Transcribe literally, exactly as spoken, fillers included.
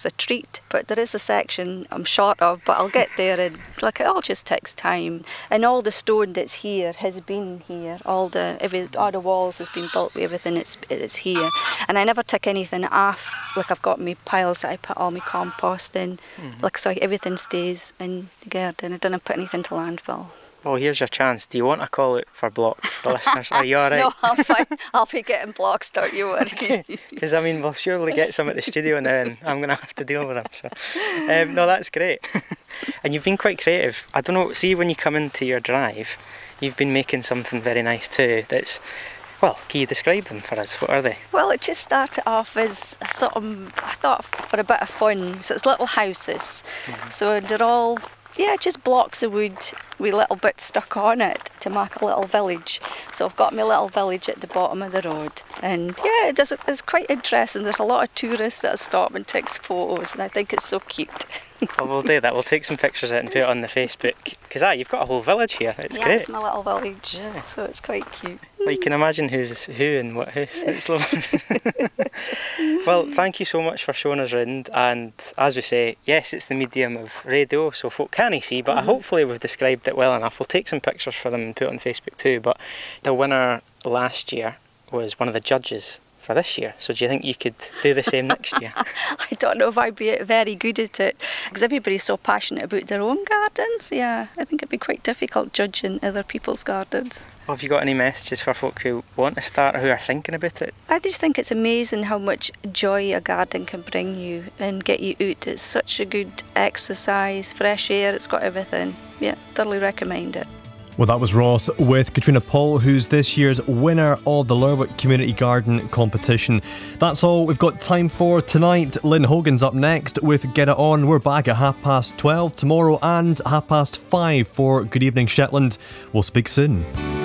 a treat. But there is a section I'm short of, but I'll get there, and like it all just takes time. And all the stone that's here has been here. All the every all the walls has been built with everything that's it's here. And I never took anything off. Like I've got me piles that I put all my compost in. Mm-hmm. Like so everything stays in the garden. I didn't put anything to landfill. Well, here's your chance. Do you want a call out for blocks for the listeners? Are you all right? No, I'm fine. I'll be getting blocks, don't you worry. Because, I mean, we'll surely get some at the studio now and I'm going to have to deal with them. So, um, no, that's great. And you've been quite creative. I don't know, see when you come into your drive, you've been making something very nice too that's... Well, can you describe them for us? What are they? Well, it just started off as something, I thought, for a bit of fun. So it's little houses. Mm-hmm. So they're all... Yeah, just blocks of wood with little bits stuck on it to mark a little village. So I've got my little village at the bottom of the road. And yeah, it does, it's quite interesting. There's a lot of tourists that stop and take photos, and I think it's so cute. Well, we'll do that. We'll take some pictures of it and put it on the Facebook. Because ah, you've got a whole village here. It's yeah, great. It's my little village, yeah. So it's quite cute. Well, you can imagine who's who and what house. It's lovely. Well, thank you so much for showing us around. And as we say, yes, it's the medium of radio, so folk can't see, but mm-hmm. hopefully we've described it well enough. We'll take some pictures for them and put it on Facebook too. But the winner last year was one of the judges for this year. So do you think you could do the same next year? I don't know if I'd be very good at it, because everybody's so passionate about their own gardens. Yeah, I think it'd be quite difficult judging other people's gardens. Well, have you got any messages for folk who want to start or who are thinking about it? I just think it's amazing how much joy a garden can bring you and get you out. It's such a good exercise, fresh air, it's got everything. Yeah, thoroughly recommend it. Well, that was Ross with Katrina Paul, who's this year's winner of the Lerwick Community Garden competition. That's all we've got time for tonight. Lynn Hogan's up next with Get It On. We're back at half past twelve tomorrow and half past five for Good Evening Shetland. We'll speak soon.